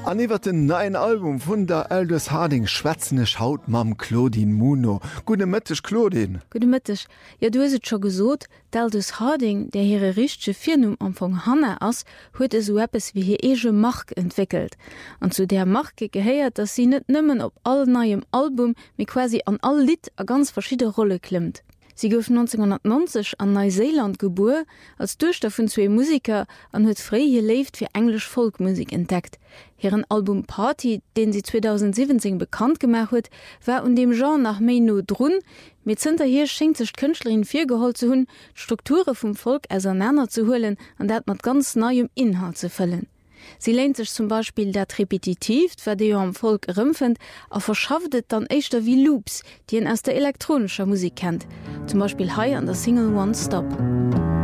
Aniwwer den neuen Album vun der Aldous Harding schwätzenech Haut mam Claudine Muno. Gute Mëttech Claudine. Gute Mëttech. Ja du set scho gesot, d'Aldous Harding, der hire richsche Firnum Anfang Hanne ass, huet es so eppes wie hir ege Mark entwickelt. An zu der Marke gehéiert, dat sie net nëmmen op all neiem Album mi quasi an all Lied a ganz verschiedene Rolle klimmt. Sie gouf 1990 an Neuseeland geboren, als Duchter vun 2 Musiker an huet frei geleeft fir englisch Folkmusik entdeckt. Hieren Album Party, den sie 2017 bekannt gemacht huet, war dem Genre nach méi no drun, mit hinterher schenkt sich Künstlerin virgeholt zu hunn, Strukture vum Volk auseinander zu holen an dat mat ganz neuem Inhalt zu füllen. Sie lehnt sich zum Beispiel dat repetitiv, wer de am Volk rümpfend, a verschafftet dann echtter wie Loops, die en aus der elektronischer Musik kennt. Zum Beispiel High an der Single One Stop.